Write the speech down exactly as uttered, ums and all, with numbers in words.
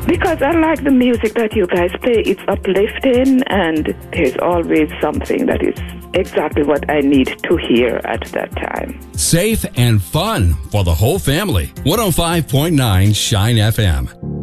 Because I like the music that you guys play. It's uplifting, and there's always something that is exactly what I need to hear at that time. Safe and fun for the whole family. one oh five point nine Shine F M.